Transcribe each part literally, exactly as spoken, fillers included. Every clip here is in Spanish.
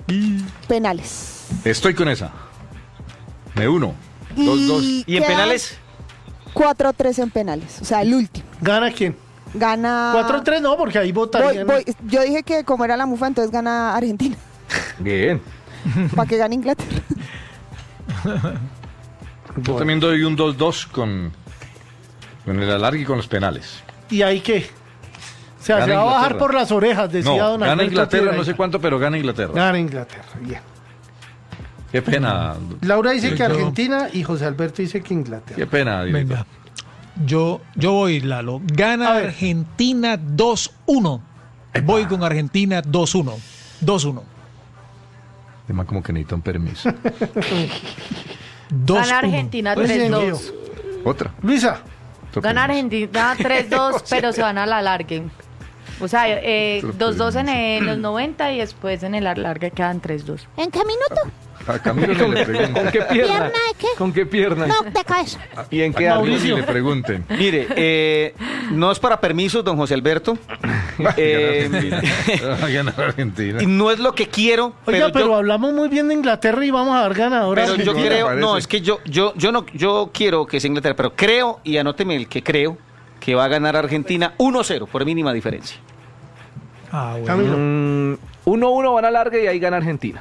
Penales. Estoy con esa. Me uno. Dos, dos. ¿Y en quedan penales? cuatro tres en penales. O sea, el último. ¿Gana quién? Gana. cuatro tres no, porque ahí Voy- votarían. voy- yo dije que como era la mufa, entonces gana Argentina. Bien. Para que gane Inglaterra. Yo también doy un dos dos con, con el alargue y con los penales. ¿Y ahí qué? O sea, Gana se va a bajar Inglaterra. por las orejas, decía No, don gana Alberto Inglaterra, Piedra. no sé cuánto, pero gana Inglaterra. Gana Inglaterra, bien. Qué pena. Laura dice Yo- que yo- Argentina y José Alberto dice que Inglaterra. Qué pena. director. Venga. Yo, yo voy, Lalo. Gana A ver. Argentina dos uno. Voy con Argentina dos uno. dos uno. Además, como que necesita un permiso. dos uno. Gana Argentina Pues bien, tres dos. Guido. Otra. Luisa, Otro Gana permiso. Argentina tres dos, pero se van a la largue. O sea, eh, dos dos en, en los noventa y después en el alargue quedan tres dos. ¿En qué minuto? A Camilo que le pregunten. ¿Con qué pierna? ¿Pierna de qué? ¿Con qué pierna? No, de cabeza. ¿Y en qué A árbitro? Camilo que le pregunten. Mire, eh, no es para permisos, don José Alberto. Eh, Va a ganar Argentina. y no es lo que quiero, oiga, pero, pero, yo, hablamos muy bien de Inglaterra y vamos a dar ganadoras. pero yo Sí, me creo, parece. no, es que yo, yo, yo no, yo quiero que sea Inglaterra, pero creo, y anóteme el que creo, que va a ganar Argentina uno cero por mínima diferencia. Ah, bueno. Camilo. Mm, uno uno van a larga y ahí gana Argentina.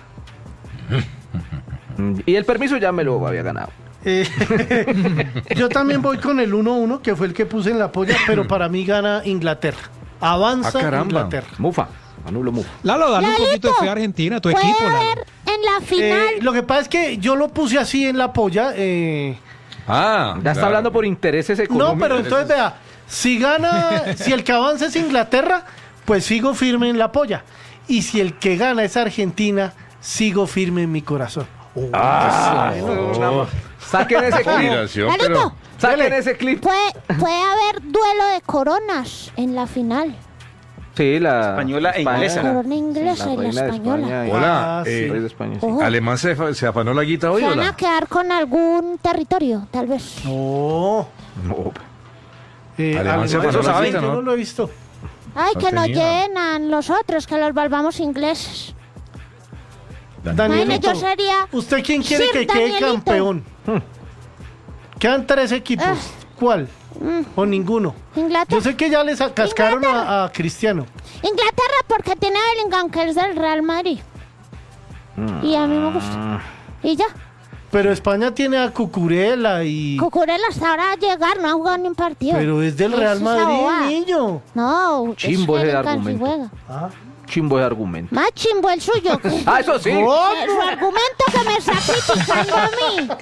Mm, y el permiso ya me lo había ganado. Eh, yo también voy con el uno uno, que fue el que puse en la polla, pero para mí gana Inglaterra. Avanza Ah, caramba. Inglaterra. Mufa, anulo Mufa. Lalo, dale un Lalito, poquito de fe a Argentina, tu ¿Puede equipo, Lalo. haber en la final? Eh, lo que pasa es que yo lo puse así en la polla. Eh, Ah, Ya está claro. hablando por intereses económicos. no, pero entonces vea, si gana, si el que avanza es Inglaterra, pues sigo firme en la polla. Y si el que gana es Argentina, sigo firme en mi corazón. Ah, Saquen ese clip. Admiración, Lalito, pero Saquen ese clip. puede, puede haber duelo de coronas en la final. Sí, la Española e inglesa. Corona inglesa y la reina de española. España y- hola, Ah, eh, sí. Rey de España, sí. Ojo, ¿Alemán se, fa- se afanó la guita hoy se o van a la? quedar con algún territorio, tal vez. No. No, Eh, Alemán se Alemania, pasó la sí, cita, yo ¿no? no lo he visto. Ay, No que nos tenía. llenan los otros, que los volvamos ingleses. Danielito, yo sería ¿usted quién quiere Sir que quede Danielito. campeón? Quedan tres equipos. Ah. ¿Cuál? O ninguno. Inglaterra. Yo sé que ya les cascaron a, a Cristiano. Inglaterra porque tiene a Bellingham, que es del Real Madrid. Y a mí me gusta. Y ya. Pero España tiene a Cucurella y... Cucurella hasta ahora a llegar, no ha jugado ni un partido. Pero es del Eso Real es Madrid, abogada. niño. No, Chimbo es ese Bellingham si argumento. juega. Ah. chimbo de argumento. Más chimbo el suyo. que- Ah, eso sí. Eh, Su argumento que me está criticando a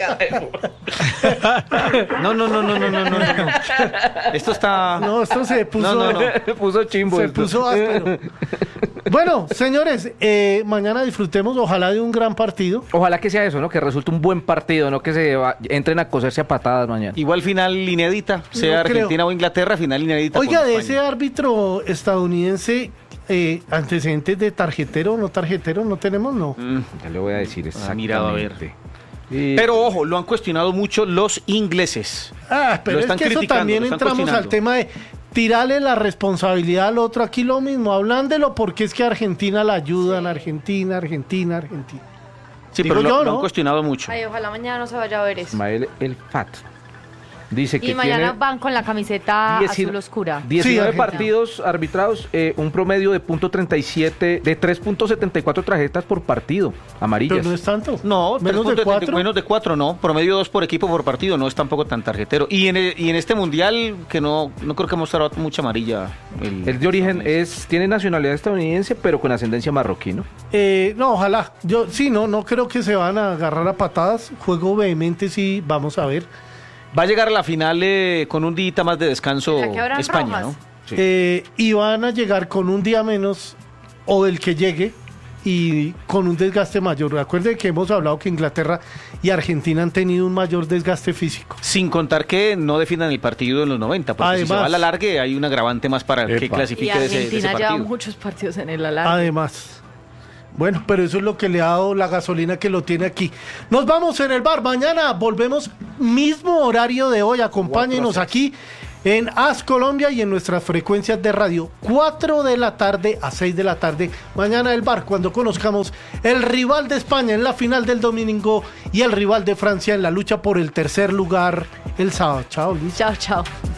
mí. No, no, no, no, no, no, no, no. Esto está... No, esto se puso... No, no, no. puso chimbo. Se esto. puso áspero. Bueno, señores, eh, mañana disfrutemos, ojalá, de un gran partido. Ojalá que sea eso, ¿no? Que resulte un buen partido, no que se va- entren a coserse a patadas mañana. Igual final inédita, sea No creo. Argentina o Inglaterra, final inédita. Oiga, con de España. ese árbitro estadounidense, eh, antecedentes de tarjetero o no tarjetero, no tenemos, no. Mm, Ya le voy a decir exactamente. mirado a ver. Y- Pero ojo, lo han cuestionado mucho los ingleses. Ah, pero Lo es están que eso criticando, también lo están entramos al cuestionando. tema de tirarle la responsabilidad al otro. Aquí lo mismo, hablándolo porque es que a Argentina la ayudan, Argentina, Argentina, Argentina. Sí, Digo pero yo, lo, lo ¿no? han cuestionado mucho. Ay, ojalá mañana no se vaya a ver eso. Ismael El Fat dice que Y mañana tiene van con la camiseta dieci- azul oscura. diecinueve Argentina. partidos arbitrados, eh, un promedio de punto treinta y siete, de tres punto setenta y cuatro tarjetas por partido, amarillas. Pero no es tanto. No, menos de tres puntos- cuatro. menos de cuatro, no. Promedio dos por equipo por partido, no es tampoco tan tarjetero. Y en, el- y en este mundial, que no, no creo que hemos mostrado mucha amarilla. El, El de origen es, tiene nacionalidad estadounidense, pero con ascendencia marroquí, ¿no? Eh, no, ojalá. Yo sí, no, no creo que se van a agarrar a patadas. Juego vehemente, sí, vamos a ver. Va a llegar a la final eh, con un día más de descanso La que habrán España, rojas. ¿no? Sí. Eh, y van a llegar con un día menos o del que llegue y con un desgaste mayor. Recuerden que hemos hablado que Inglaterra y Argentina han tenido un mayor desgaste físico. Sin contar que no definan el partido en los noventa, porque si se Además. va a la largue hay un agravante más para que Epa. Y clasifique de ese, de ese Argentina lleva partido. muchos partidos en el alargue. Además. Bueno, pero eso es lo que le ha dado la gasolina que lo tiene aquí. Nos vamos en el bar. Mañana volvemos, mismo horario de hoy. Acompáñenos aquí en As Colombia y en nuestras frecuencias de radio, cuatro de la tarde a seis de la tarde. Mañana el bar, cuando conozcamos el rival de España en la final del domingo y el rival de Francia en la lucha por el tercer lugar el sábado. Chao, Luis. Chao, chao.